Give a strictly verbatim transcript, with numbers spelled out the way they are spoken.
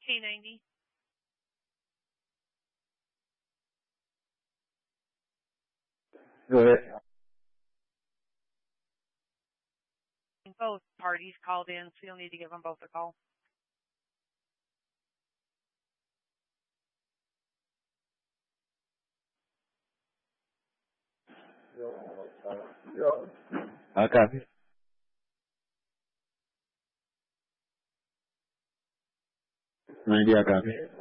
K ninety. Go ahead. Both parties called in, so you'll need to give them both a call. I copy. ninety, I copy.